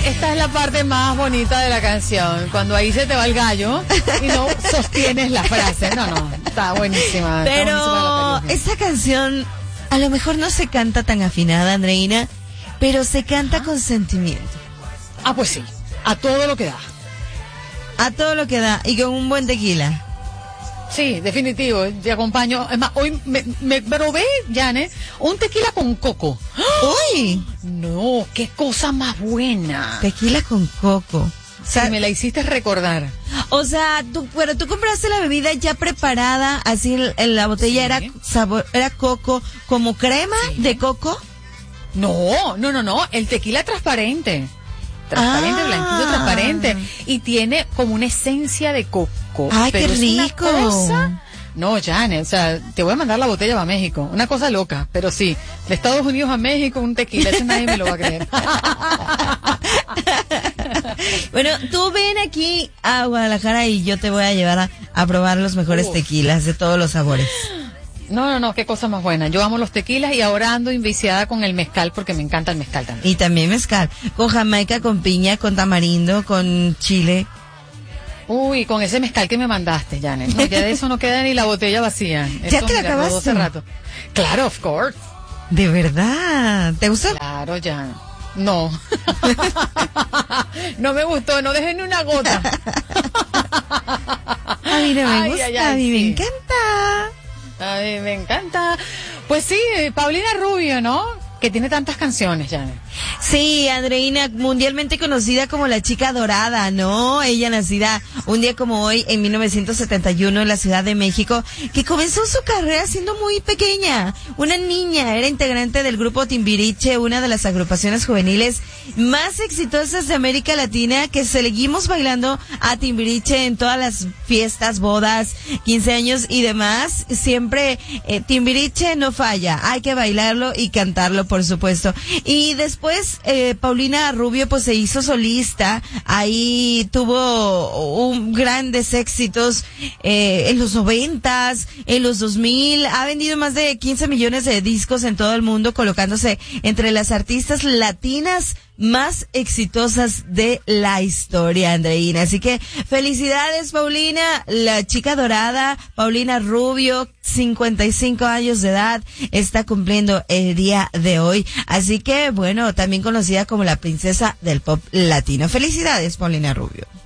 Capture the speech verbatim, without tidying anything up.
que esta es la parte más bonita de la canción, cuando ahí se te va el gallo y no sostienes la frase. No, no, está buenísima. Pero está buenísima esa canción a lo mejor no se canta tan afinada, Andreina, pero se canta Ajá. con sentimiento. Ah, pues sí, a todo lo que da. A todo lo que da y con un buen tequila. Sí, definitivo, te acompaño. Es más, hoy me, me probé, Janet, un tequila con coco. ¡Uy! No, qué cosa más buena. Tequila con coco. O Sí, sea, me la hiciste recordar. o sea, tú, pero tú compraste la bebida ya preparada, así el- el- la botella Sí. era sabor, era coco, como crema Sí. de coco. No, no, no, no, el tequila transparente. Transparente, Ah. blanquito, transparente. Y tiene como una esencia de coco. Ay, qué pero es una rico. cosa- No, Janet, o sea, te voy a mandar la botella para México. Una cosa loca, pero sí. De Estados Unidos a México, un tequila. Ese nadie me lo va a creer. Bueno, tú ven aquí a Guadalajara y yo te voy a llevar a, a probar los mejores Uf. tequilas de todos los sabores. No, no, no, qué cosa más buena. Yo amo los tequilas y ahora ando inviciada con el mezcal porque me encanta el mezcal también. Y también mezcal, con jamaica, con piña, con tamarindo, con chile. Uy, con ese mezcal que me mandaste, Janet. No, ya de eso no queda ni la botella vacía. ¿Ya Eso, te la mira, rodó acabaste? hace rato. Claro, of course. De verdad, ¿te gusta? Claro, ya. No. No me gustó, no dejé ni una gota. A mí no me Ay, gusta, ay, a ay, mí me sí. encanta. A mí me encanta. Pues sí, Paulina Rubio, ¿no? Que tiene tantas canciones, Janet. Sí, Andreina, mundialmente conocida como la chica dorada, ¿no? Ella nacida un día como hoy en mil novecientos setenta y uno en la Ciudad de México, que comenzó su carrera siendo muy pequeña. Una niña, era integrante del grupo Timbiriche, una de las agrupaciones juveniles más exitosas de América Latina, que seguimos bailando a Timbiriche en todas las fiestas, bodas, quince años y demás. Siempre eh, Timbiriche no falla, hay que bailarlo y cantarlo, por supuesto. Y después eh, Paulina Rubio pues se hizo solista, ahí tuvo un grandes éxitos eh, en los noventas, en los dos mil, ha vendido más de quince millones de discos en todo el mundo, colocándose entre las artistas latinas más exitosas de la historia, Andreina. Así que felicidades, Paulina, la chica dorada, Paulina Rubio, cincuenta y cinco años de edad, está cumpliendo el día de hoy. Así que, bueno, también conocida como la princesa del pop latino. Felicidades, Paulina Rubio.